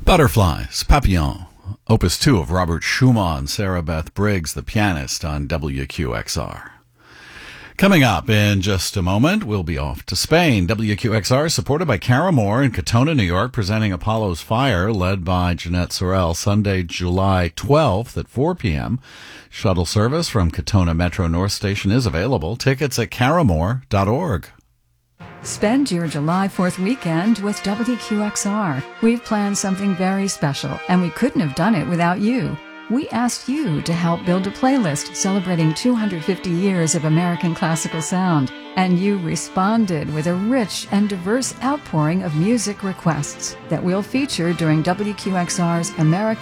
Butterflies, Papillon, Opus 2 of Robert Schumann, Sarah Beth Briggs, the pianist, on WQXR. Coming up in just a moment, we'll be off to Spain. WQXR, supported by Cara Moore in Katona, New York, presenting Apollo's Fire, led by Jeanette Sorrell, Sunday, July 12th at 4 p.m. Shuttle service from Katona Metro North Station is available. Tickets at caramore.org. Spend your July 4th weekend with WQXR. We've planned something very special, and we couldn't have done it without you. We asked you to help build a playlist celebrating 250 years of American classical sound, and you responded with a rich and diverse outpouring of music requests that we'll feature during WQXR's American